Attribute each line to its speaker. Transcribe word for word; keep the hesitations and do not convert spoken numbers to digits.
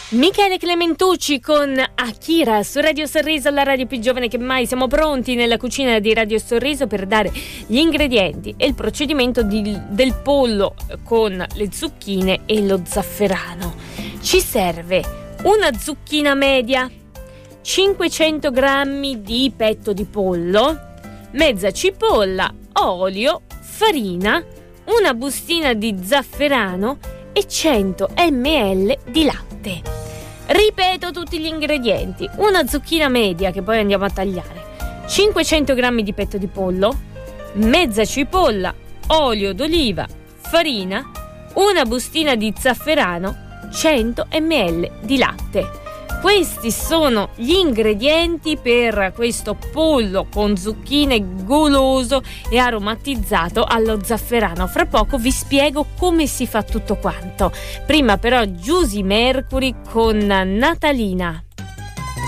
Speaker 1: Michele Clementucci con Akira su Radio Sorriso, la radio più giovane che mai. Siamo pronti nella cucina di Radio Sorriso per dare gli ingredienti e il procedimento di, del pollo con le zucchine e lo zafferano. Ci serve una zucchina media, cinquecento grammi di petto di pollo, mezza cipolla, olio, farina, una bustina di zafferano e cento millilitri di latte. Ripeto tutti gli ingredienti: una zucchina media che poi andiamo a tagliare, cinquecento grammi di petto di pollo, mezza cipolla, olio d'oliva, farina, una bustina di zafferano, cento millilitri di latte. Questi sono gli ingredienti per questo pollo con zucchine goloso e aromatizzato allo zafferano. Fra poco vi spiego come si fa tutto quanto. Prima però Giusy Mercury con Natalina.